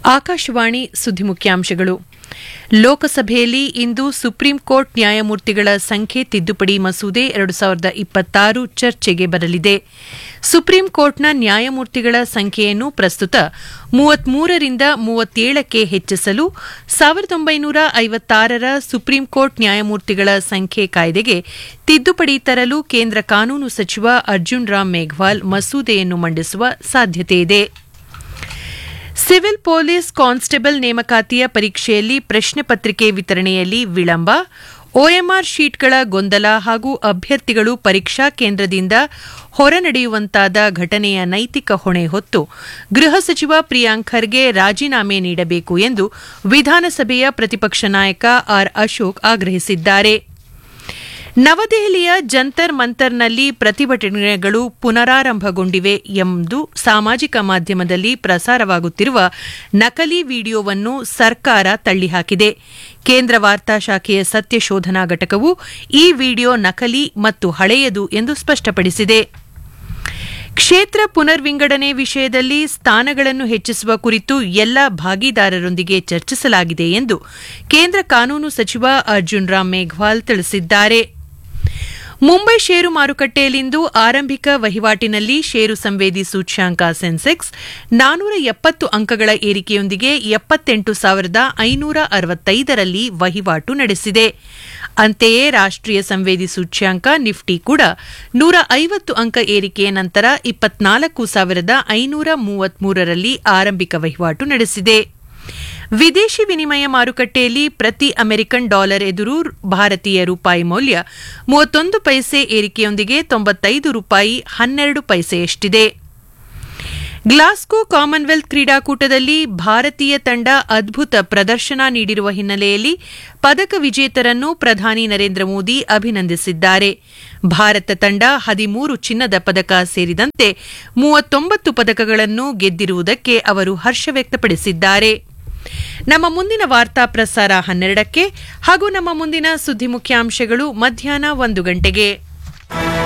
ಆಕಾಶವಾಣಿ ಸುದ್ದಿ ಮುಖ್ಯಾಂಶಗಳು. ಲೋಕಸಭೆಯಲ್ಲಿ ಇಂದು ಸುಪ್ರೀಂ ಕೋರ್ಟ್ ನ್ಯಾಯಮೂರ್ತಿಗಳ ಸಂಖ್ಯೆ ತಿದ್ದುಪಡಿ ಮಸೂದೆ 2026 ಚರ್ಚೆಗೆ ಬರಲಿದೆ. ಸುಪ್ರೀಂ ಕೋರ್ಟ್ನ ನ್ಯಾಯಮೂರ್ತಿಗಳ ಸಂಖ್ಯೆಯನ್ನು ಪ್ರಸ್ತುತ 33ರಿಂದ 37ಕ್ಕೆ ಹೆಚ್ಚಿಸಲು 1956ರ ಸುಪ್ರೀಂ ಕೋರ್ಟ್ ನ್ಯಾಯಮೂರ್ತಿಗಳ ಸಂಖ್ಯೆ ಕಾಯ್ದೆಗೆ ತಿದ್ದುಪಡಿ ತರಲು ಕೇಂದ್ರ ಕಾನೂನು ಸಚಿವ ಅರ್ಜುನ್ ರಾಮ್ ಮೇಘ್ವಾಲ್ ಮಸೂದೆಯನ್ನು ಮಂಡಿಸುವ ಸಾಧ್ಯತೆಯಿದೆ. ಸಿವಿಲ್ ಪೊಲೀಸ್ ಕಾನ್ಸ್ಟೇಬಲ್ ನೇಮಕಾತಿಯ ಪರೀಕ್ಷೆಯಲ್ಲಿ ಪ್ರಶ್ನೆ ಪತ್ರಿಕೆ ವಿತರಣೆಯಲ್ಲಿ ವಿಳಂಬ, ಒಎಂಆರ್ ಶೀಟ್ಗಳ ಗೊಂದಲ ಹಾಗೂ ಅಭ್ಯರ್ಥಿಗಳು ಪರೀಕ್ಷಾ ಕೇಂದ್ರದಿಂದ ಹೊರನಡೆಯುವಂತಾದ ಘಟನೆಯ ನೈತಿಕ ಹೊಣೆ ಹೊತ್ತು ಗೃಹ ಸಚಿವ ಪ್ರಿಯಾಂಕ್ ಖರ್ಗೆ ರಾಜೀನಾಮೆ ನೀಡಬೇಕು ಎಂದು ವಿಧಾನಸಭೆಯ ಪ್ರತಿಪಕ್ಷ ನಾಯಕ ಆರ್ ಅಶೋಕ್ ಆಗ್ರಹಿಸಿದ್ದಾರೆ. ನವದೆಹಲಿಯ ಜಂತರ್ ಮಂತರ್ನಲ್ಲಿ ಪ್ರತಿಭಟನೆಗಳು ಪುನರಾರಂಭಗೊಂಡಿವೆ ಎಂದು ಸಾಮಾಜಿಕ ಮಾಧ್ಯಮದಲ್ಲಿ ಪ್ರಸಾರವಾಗುತ್ತಿರುವ ನಕಲಿ ವಿಡಿಯೋವನ್ನು ಸರ್ಕಾರ ತಳ್ಳಿಹಾಕಿದೆ. ಕೇಂದ್ರ ವಾರ್ತಾ ಶಾಖೆಯ ಸತ್ಯ ಶೋಧನಾ ಘಟಕವು ಈ ವಿಡಿಯೋ ನಕಲಿ ಮತ್ತು ಹಳೆಯದು ಎಂದು ಸ್ಪಷ್ಟಪಡಿಸಿದೆ. ಕ್ಷೇತ್ರ ಪುನರ್ವಿಂಗಡಣೆ ವಿಷಯದಲ್ಲಿ ಸ್ಥಾನಗಳನ್ನು ಹೆಚ್ಚಿಸುವ ಕುರಿತು ಎಲ್ಲ ಭಾಗಿದಾರರೊಂದಿಗೆ ಚರ್ಚಿಸಲಾಗಿದೆ ಎಂದು ಕೇಂದ್ರ ಕಾನೂನು ಸಚಿವ ಅರ್ಜುನ್ ರಾಮ್ ಮೇಘ್ವಾಲ್ ತಿಳಿಸಿದ್ದಾರೆ. ಮುಂಬೈ ಷೇರು ಮಾರುಕಟ್ಟೆಯಲ್ಲಿಂದು ಆರಂಭಿಕ ವಹಿವಾಟಿನಲ್ಲಿ ಷೇರು ಸಂವೇದಿ ಸೂಚ್ಯಂಕ ಸೆನ್ಸೆಕ್ಸ್ 470 ಅಂಕಗಳ ಏರಿಕೆಯೊಂದಿಗೆ 78,565ರಲ್ಲಿ ವಹಿವಾಟು ನಡೆಸಿದೆ. ಅಂತೆಯೇ ರಾಷ್ಟ್ರೀಯ ಸಂವೇದಿ ಸೂಚ್ಯಂಕ ನಿಫ್ಟಿ ಕೂಡ 150 ಅಂಕ ಏರಿಕೆಯ ನಂತರ 24,533ರಲ್ಲಿ ಆರಂಭಿಕ ವಹಿವಾಟು ನಡೆಸಿದೆ. ವಿದೇಶಿ ವಿನಿಮಯ ಮಾರುಕಟ್ಟೆಯಲ್ಲಿ ಪ್ರತಿ ಅಮೆರಿಕನ್ ಡಾಲರ್ ಎದುರು ಭಾರತೀಯ ರೂಪಾಯಿ ಮೌಲ್ಯ 31 ಪೈಸೆ ಏರಿಕೆಯೊಂದಿಗೆ 95 ರೂಪಾಯಿ 12 ಪೈಸೆಯಷ್ಟಿದೆ. ಗ್ಲಾಸ್ಗೋ ಕಾಮನ್ವೆಲ್ತ್ ಕ್ರೀಡಾಕೂಟದಲ್ಲಿ ಭಾರತೀಯ ತಂಡ ಅದ್ಭುತ ಪ್ರದರ್ಶನ ನೀಡಿರುವ ಹಿನ್ನೆಲೆಯಲ್ಲಿ ಪದಕ ವಿಜೇತರನ್ನು ಪ್ರಧಾನಿ ನರೇಂದ್ರ ಮೋದಿ ಅಭಿನಂದಿಸಿದ್ದಾರೆ. ಭಾರತ ತಂಡ 13 ಚಿನ್ನದ ಪದಕ ಸೇರಿದಂತೆ 39 ಪದಕಗಳನ್ನು ಗೆದ್ದಿರುವುದಕ್ಕೆ ಅವರು ಹರ್ಷ ವ್ಯಕ್ತಪಡಿಸಿದ್ದಾರೆ. ನಮ್ಮ ಮುಂದಿನ ವಾರ್ತಾ ಪ್ರಸಾರ 12ಕ್ಕೆ ಹಾಗೂ ನಮ್ಮ ಮುಂದಿನ ಸುದ್ದಿ ಮುಖ್ಯಾಂಶಗಳು ಮಧ್ಯಾಹ್ನ 1 ಗಂಟೆಗೆ.